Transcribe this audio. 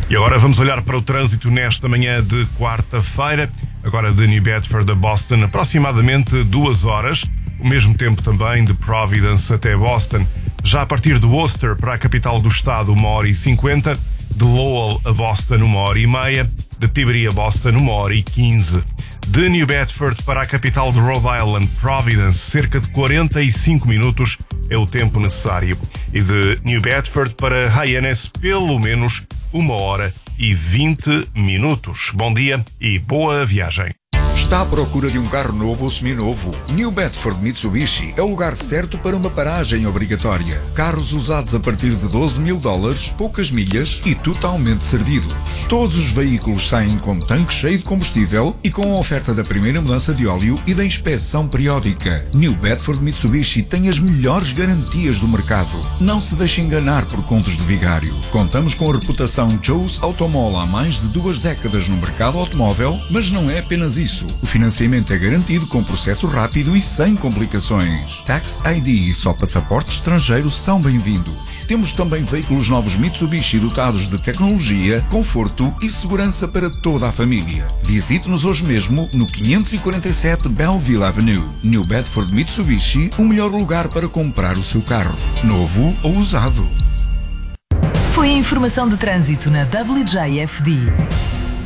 E agora vamos olhar para o trânsito nesta manhã de quarta-feira, agora de New Bedford a Boston, aproximadamente 2 horas, o mesmo tempo também de Providence até Boston. Já a partir de Worcester para a capital do estado, 1h50, de Lowell a Boston, 1h30, de Peabody a Boston, 1h15. De New Bedford para a capital de Rhode Island, Providence, cerca de 45 minutos é o tempo necessário. E de New Bedford para Hyannis, pelo menos 1h20. Bom dia e boa viagem. Está à procura de um carro novo ou seminovo? New Bedford Mitsubishi é o lugar certo para uma paragem obrigatória. Carros usados a partir de $12.000, poucas milhas e totalmente servidos. Todos os veículos saem com tanque cheio de combustível e com a oferta da primeira mudança de óleo e da inspeção periódica. New Bedford Mitsubishi tem as melhores garantias do mercado. Não se deixe enganar por contos de vigário. Contamos com a reputação Joe's Automall há mais de 2 décadas no mercado automóvel, mas não é apenas isso. O financiamento é garantido com processo rápido e sem complicações. Tax ID e só passaporte estrangeiro são bem-vindos. Temos também veículos novos Mitsubishi dotados de tecnologia, conforto e segurança para toda a família. Visite-nos hoje mesmo no 547 Belleville Avenue. New Bedford Mitsubishi, o melhor lugar para comprar o seu carro, novo ou usado. Foi a informação de trânsito na WJFD.